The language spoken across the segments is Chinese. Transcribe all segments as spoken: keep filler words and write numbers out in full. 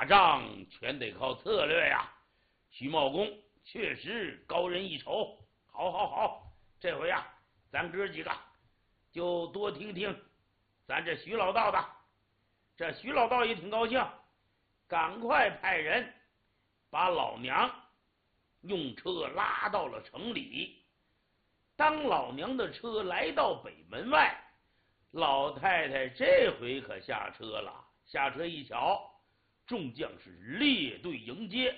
打仗全得靠策略呀。徐茂公确实高人一筹，好好好，这回呀，咱哥几个就多听听咱这徐老道的。这徐老道也挺高兴，赶快派人把老娘用车拉到了城里。当老娘的车来到北门外，老太太这回可下车了。下车一瞧，众将士列队迎接。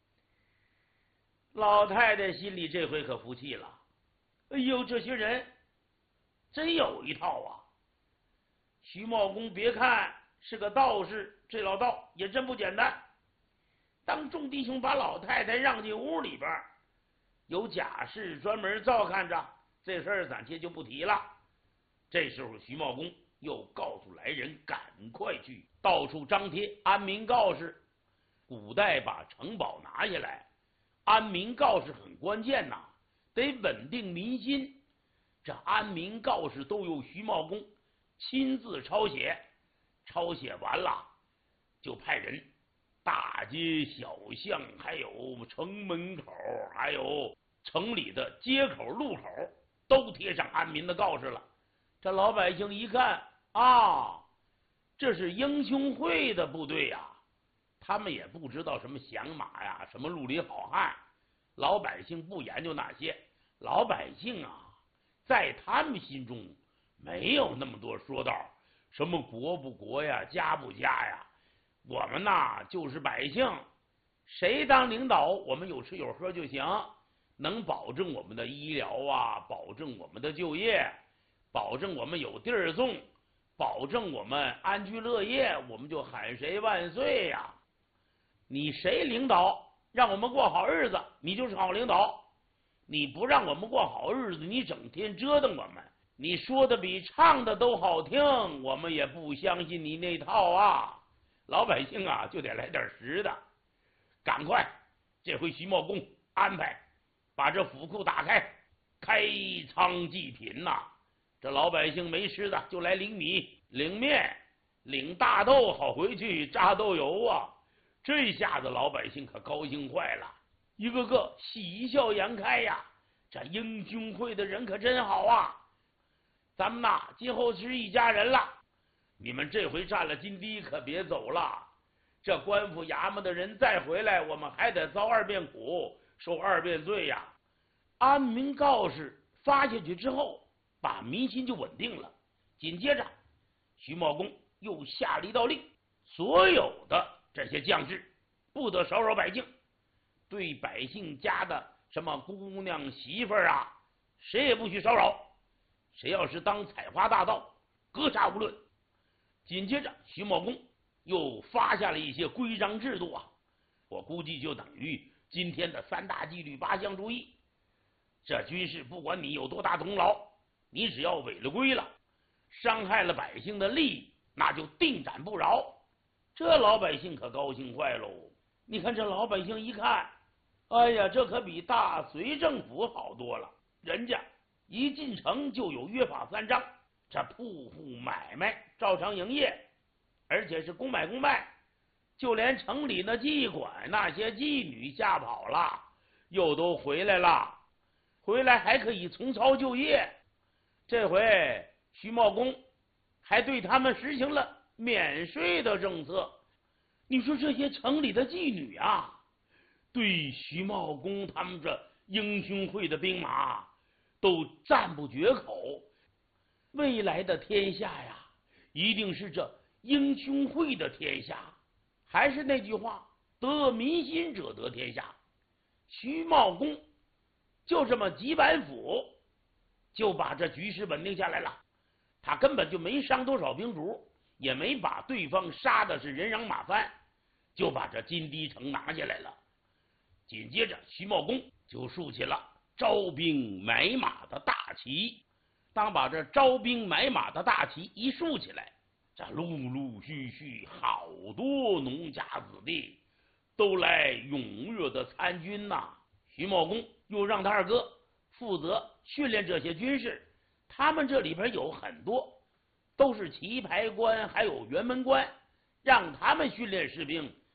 老太太心里这回可服气了，哎呦，这些人真有一套啊！徐茂公别看是个道士，这老道也真不简单。当众弟兄把老太太让进屋里边，有甲士专门照看着，这事儿暂且就不提了。这时候徐茂公又告诉来人，赶快去到处张贴安民告示。古代把城堡拿下来，安民告示很关键呐，得稳定民心。这安民告示都由徐茂公亲自抄写，抄写完了就派人大街小巷，还有城门口，还有城里的街口路口都贴上安民的告示了。这老百姓一看啊，这是英雄会的部队呀，他们也不知道什么响马呀，什么绿林好汉，老百姓不研究那些。老百姓啊，在他们心中没有那么多说道，什么国不国呀，家不家呀，我们呐就是百姓，谁当领导我们有吃有喝就行，能保证我们的医疗啊，保证我们的就业，保证我们有地儿种，保证我们安居乐业，我们就喊谁万岁呀！你谁领导让我们过好日子，你就是好领导。你不让我们过好日子，你整天折腾我们，你说的比唱的都好听，我们也不相信你那套啊！老百姓啊，就得来点实的。赶快，这回徐茂公安排把这府库打开，开仓济贫呐、啊！这老百姓没吃的就来领米、领面、领大豆，好回去榨豆油啊！这下子老百姓可高兴坏了，一个个喜笑颜开呀！这英雄会的人可真好啊！咱们呐，今后是一家人了。你们这回占了金堤，可别走了。这官府衙门的人再回来，我们还得遭二遍苦，受二遍罪呀！安民告示发下去之后，把民心就稳定了。紧接着，徐茂公又下了一道令，所有的这些将士不得骚扰百姓，对百姓家的什么姑娘媳妇儿啊，谁也不许骚扰，谁要是当采花大盗，格杀无论。紧接着徐茂公又发下了一些规章制度啊，我估计就等于今天的三大纪律八项注意。这军事不管你有多大功劳，你只要违了规了，伤害了百姓的利益，那就定斩不饶。这老百姓可高兴坏喽！你看这老百姓一看，哎呀，这可比大隋政府好多了。人家一进城就有约法三章，这铺户买卖照常营业，而且是公买公卖。就连城里的妓馆那些妓女吓跑了，又都回来了，回来还可以从操就业。这回徐茂公还对他们实行了免税的政策。你说这些城里的妓女啊，对徐茂公他们这英雄会的兵马都赞不绝口。未来的天下呀，一定是这英雄会的天下。还是那句话，得民心者得天下。徐茂公就这么几板斧就把这局势稳定下来了。他根本就没伤多少兵卒，也没把对方杀的是人仰马翻，就把这金堤城拿下来了。紧接着徐茂公就竖起了招兵买马的大旗。当把这招兵买马的大旗一竖起来，这陆陆续续好多农家子弟都来踊跃的参军呐。徐茂公又让他二哥负责训练这些军士，他们这里边有很多都是棋牌官还有辕门官，让他们训练士兵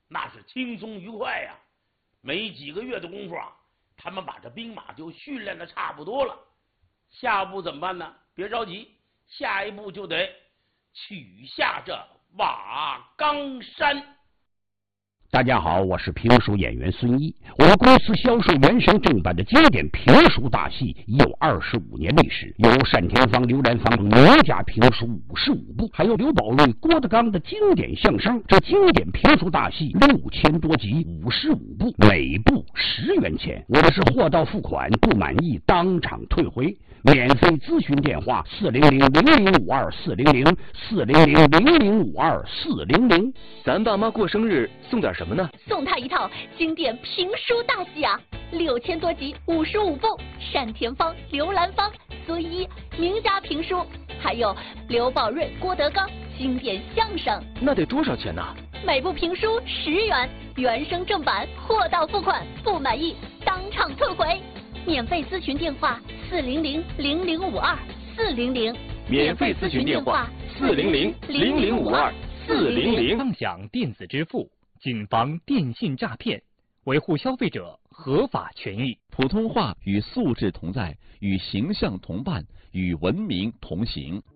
那是轻松愉快呀。没几个月的功夫啊，他们把这兵马就训练的差不多了。下一步怎么办呢？别着急，下一步就得取下这瓦岗山。 大家好，我是评书演员孙一。我们公司销售原声正版的经典评书大戏已有二十五年历史，有单田芳、刘兰芳名家评书五十五部，还有刘宝瑞、郭德纲的经典相声。这经典评书大戏六千多集，五十五部，每部十元钱。我们是货到付款，不满意当场退回。免费咨询电话：四零零零零五二四零零四零零零零五二四零零。 咱爸妈过生日送点什么呢？ 送他一套经典评书大戏啊，六千多集，五十五部，单田芳、刘兰芳、孙一名家评书，还有刘宝瑞、郭德纲经典相声。 那得多少钱呢？ 每部评书十元，原声正版，货到付款，不满意当场退回。免费咨询电话：四零零零零五二四零零。 免费咨询电话：四零零零零五二四零零。 畅享电子支付，谨防电信诈骗，维护消费者合法权益。 普通话与素质同在，与形象同伴，与文明同行。